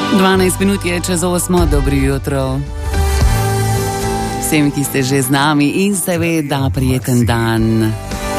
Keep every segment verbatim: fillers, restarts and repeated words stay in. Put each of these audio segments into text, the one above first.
dvanajst minut je čez osmo, dobro jutro. Vsem, ki ste že z nami in seveda prijeten dan.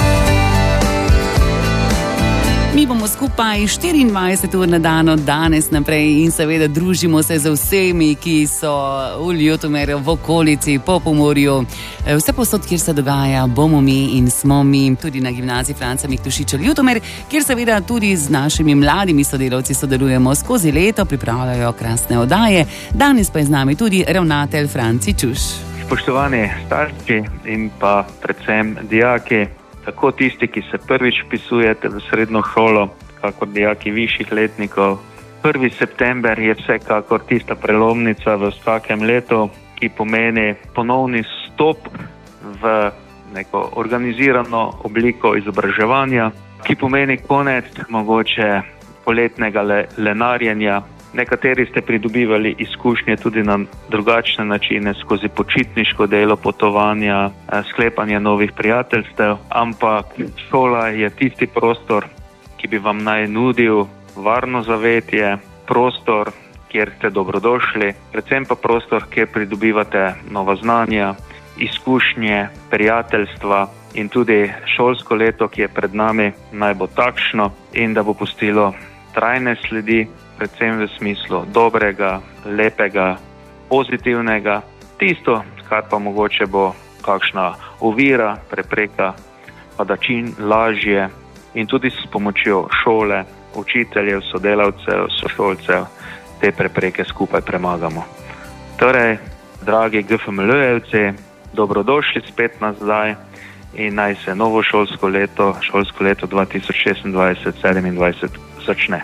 Mi bomo skupaj štiriindvajset ur na dan od danes naprej in seveda družimo se z vsemi, ki so v Ljutomeru, v okolici, po Pomurju. Vse posod, kjer se dogaja, bomo mi in smo mi, tudi na gimnaziji Franca Miklošiča Ljutomer, kjer seveda tudi z našimi mladimi sodelavci sodelujemo skozi leto, pripravljajo krasne oddaje. Danes pa je z nami tudi ravnatelj Franci Čuš. Spoštovani starši in pa predvsem dijaki, tako tisti, ki se prvič vpisujete v srednjo šolo, kakor dijaki višjih letnikov. prvi september je vsekakor tista prelomnica v vsakem letu, ki pomeni ponovni stop v neko organizirano obliko izobraževanja, ki pomeni konec mogoče poletnega le, lenarjenja. Nekateri ste pridobivali izkušnje tudi na drugačne načine, skozi počitniško delo, potovanja, sklepanje novih prijateljstev, ampak šola je tisti prostor, ki bi vam naj nudil varno zavetje, prostor, kjer ste dobrodošli, predvsem pa prostor, kjer pridobivate nova znanja, izkušnje, prijateljstva in tudi šolsko leto, ki je pred nami, naj bo takšno in da bo pustilo trajne sledi, predvsem v smislu dobrega, lepega, pozitivnega, tisto, kar pa mogoče bo kakšna ovira, prepreka, pa da čim lažje in tudi s pomočjo šole, učiteljev, sodelavcev, sošolcev te prepreke skupaj premagamo. Torej, dragi G F M L-jevci, dobrodošli spet nazaj in naj se novo šolsko leto, šolsko leto dva tisoč šestindvajset sedemindvajset začne.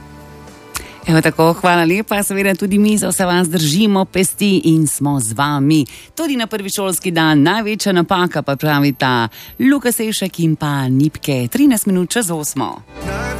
Evo tako, hvala lepa, seveda tudi mi za vse vas držimo pesti in smo z vami. Tudi na prvi šolski dan največja napaka, pa pravi ta Luka Sešek in pa Nipke, trinajst minut čez osmo.